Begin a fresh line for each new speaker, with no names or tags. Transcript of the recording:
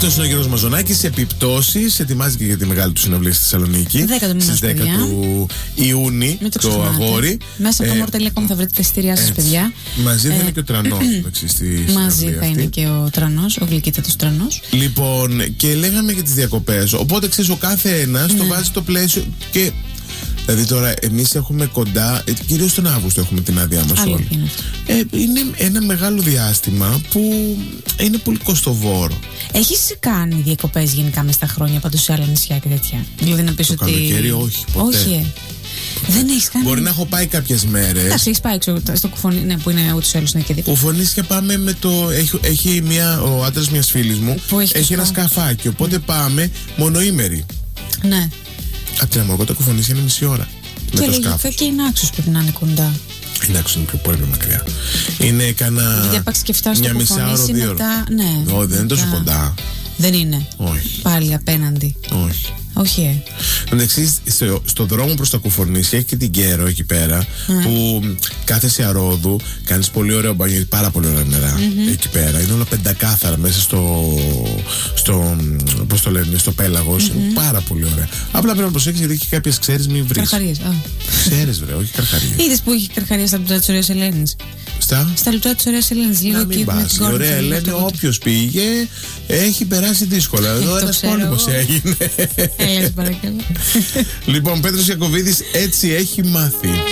Αυτός είναι ο Γιώργος Μαζονάκης. Επιπτώσεις, ετοιμάζει για τη μεγάλη του συναυλία στη Θεσσαλονίκη.
10
του Ιούνιου, το αγόρι.
Μέσα από το More.com θα βρείτε τα εισιτήριά σας, παιδιά.
Μαζί θα είναι και ο Τρανός.
Μαζί θα είναι και ο Τρανός, ο γλυκύτατος Τρανός.
Λοιπόν, και λέγαμε για τις διακοπές. Οπότε ξέρεις, ο κάθε ένας το βάζει στο πλαίσιο και. Δηλαδή τώρα εμείς έχουμε κοντά, κυρίως τον Αύγουστο έχουμε την άδειά μας όλοι. Είναι ένα μεγάλο διάστημα που είναι πολύ κοστοβόρο.
Έχεις κάνει διακοπές γενικά μες στα χρόνια πάντως σε άλλα νησιά και τέτοια? Δηλαδή να πεις
το
ότι...
καλοκαίρι όχι, ποτέ.
Όχι, δεν έχεις κάνει.
Μπορεί να έχω πάει κάποιες μέρες.
Έχεις πάει στο Κουφονί, ναι, που είναι ούτως ή άλλως είναι και δίπλα.
Κουφονίσια πάμε με το. Έχει ο άντρας μιας φίλης μου. Έχει ένα σκαφάκι, οπότε πάμε μονοήμερη.
Ναι.
Από την Αμοργό τα Κουφονίσια είναι μισή ώρα.
Και λογικά και η Νάξος πρέπει να είναι κοντά.
Η Νάξος είναι πολύ πιο μακριά. Είναι κανένα.
Γιατί άπαξ και φτάσει στο Κουφονίσι μετά. Ναι.
Όχι, δεν είναι τόσο κοντά.
Δεν είναι.
Όχι.
Πάλι απέναντι.
Όχι.
Όχι,
Εντάξει, στο δρόμο προς τα Κουφονίσια έχει και την Κέρο εκεί πέρα που κάθεσαι αρόδου, κάνεις πολύ ωραίο μπάνιο, πάρα πολύ ωραία νερά εκεί πέρα. Είναι όλα πεντακάθαρα μέσα πώς το λένε, στο πέλαγος. Είναι πάρα πολύ ωραία. Απλά πρέπει να προσέξεις γιατί έχει κάποιες, ξέρεις, μην βρεις.
Καρχαρίες.
Ξέρεις, βρε, όχι καρχαρίες.
Είδες που έχει καρχαρίες στα λεπτά της Ωραίας Ελένης? Στα λεπτά της Ωραίας Ελένης.
Να μην πας. Η Ωραία Ελένη, όποιος πήγε έχει περάσει δύσκολα. Εδώ ένας πόλεμος έγινε.
Παρακαλώ.
Λοιπόν, Πέτρος Ιακωβίδης έτσι έχει μάθει.